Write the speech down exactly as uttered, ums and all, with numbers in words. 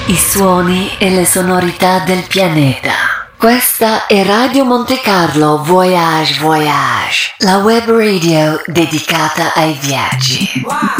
I suoni e le sonorità del pianeta. Questa è Radio Monte Carlo Voyage Voyage, la web radio dedicata ai viaggi. Wow.